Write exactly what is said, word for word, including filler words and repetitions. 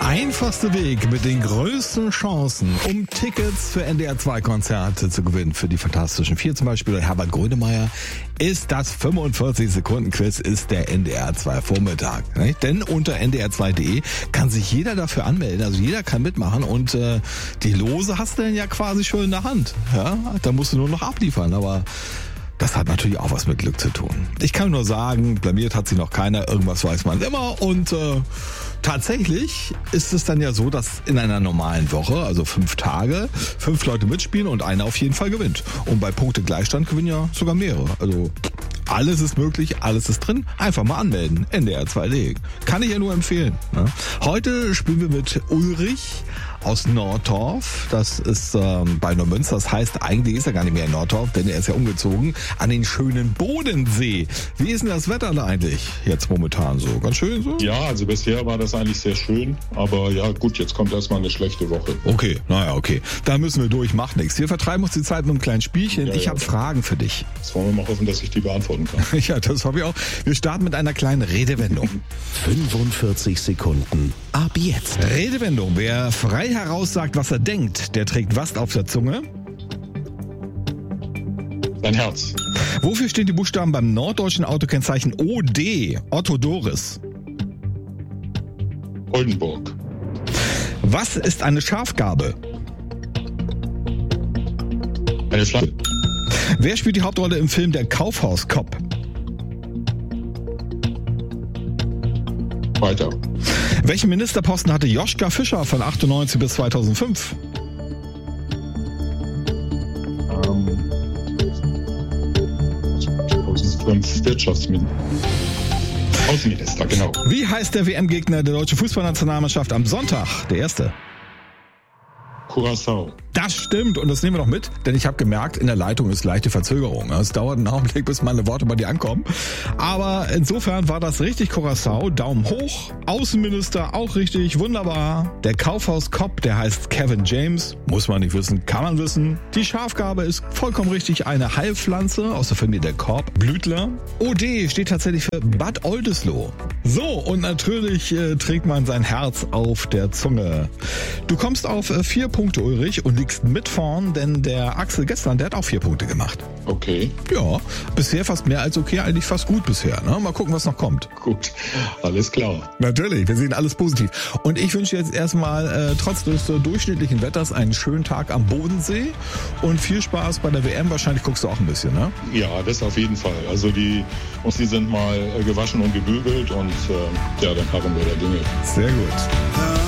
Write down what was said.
einfachste Weg mit den größten Chancen, um Tickets für N D R zwei Konzerte zu gewinnen, für die Fantastischen Vier zum Beispiel, Herbert Grönemeyer, ist das fünfundvierzig Sekunden Quiz, ist der N D R zwei Vormittag. Nicht? Denn unter n d r zwei punkt d e kann sich jeder dafür anmelden, also jeder kann mitmachen und äh, die Lose hast du dann ja quasi schon in der Hand. Ja? Da musst du nur noch abliefern, aber das hat natürlich auch was mit Glück zu tun. Ich kann nur sagen, blamiert hat sich noch keiner, irgendwas weiß man immer und äh, tatsächlich ist es dann ja so, dass in einer normalen Woche, also fünf Tage, fünf Leute mitspielen und einer auf jeden Fall gewinnt. Und bei Punktegleichstand gewinnen ja sogar mehrere. Also alles ist möglich, alles ist drin. Einfach mal anmelden. N D R zwei punkt d. Kann ich ja nur empfehlen. Ne? Heute spielen wir mit Ulrich aus Nordorf. Das ist ähm, bei Neumünster. Das heißt, eigentlich ist er gar nicht mehr in Nordorf, denn er ist ja umgezogen an den schönen Bodensee. Wie ist denn das Wetter da eigentlich jetzt momentan so? Ganz schön so? Ja, also bisher war das eigentlich sehr schön. Aber ja gut, jetzt kommt erstmal eine schlechte Woche. Okay, naja, okay. Da müssen wir durch, macht nichts. Wir vertreiben uns die Zeit mit einem kleinen Spielchen. Ja, ich ja, habe ja. Fragen für dich. Jetzt wollen wir mal hoffen, dass ich die beantworten kann. Ja, das habe ich auch. Wir starten mit einer kleinen Redewendung. fünfundvierzig Sekunden. Ab jetzt. Redewendung. Wer frei heraus sagt, was er denkt, der trägt was auf der Zunge? Dein Herz. Wofür stehen die Buchstaben beim norddeutschen Autokennzeichen O D? Otto Doris. Oldenburg. Was ist eine Schafgarbe? Eine Schlange. Wer spielt die Hauptrolle im Film Der Kaufhaus-Cop? Weiter. Welchen Ministerposten hatte Joschka Fischer von achtundneunzig bis zweitausendfünf? Ähm, zweitausendfünf Wirtschaftsminister. Außenminister, genau. Wie heißt der W M-Gegner der deutschen Fußballnationalmannschaft am Sonntag? Der erste. Curaçao. Das stimmt und das nehmen wir noch mit, denn ich habe gemerkt, in der Leitung ist leichte Verzögerung. Es dauert einen Augenblick, bis meine Worte bei dir ankommen. Aber insofern war das richtig Curaçao. Daumen hoch. Außenminister auch richtig. Wunderbar. Der Kaufhaus-Cop, der heißt Kevin James. Muss man nicht wissen, kann man wissen. Die Schafgarbe ist vollkommen richtig. Eine Heilpflanze aus der Familie der Korbblütler. O D steht tatsächlich für Bad Oldesloe. So, und natürlich äh, trägt man sein Herz auf der Zunge. Du kommst auf äh, vier Punkte, Ulrich, und liegst mit vorn, denn der Axel gestern, der hat auch vier Punkte gemacht. Okay, Ja, bisher fast mehr als okay, eigentlich fast gut bisher. Ne? Mal gucken, was noch kommt. gut. Alles klar. Natürlich, wir sehen alles positiv. Und ich wünsche jetzt erstmal äh, trotz des äh, durchschnittlichen Wetters einen schönen Tag am Bodensee und viel Spaß bei der W M. Wahrscheinlich guckst du auch ein bisschen, ne? Ja, das auf jeden Fall. Also die, uns die sind mal äh, gewaschen und gebügelt und äh, ja, dann harren wir der Dinge. Sehr gut.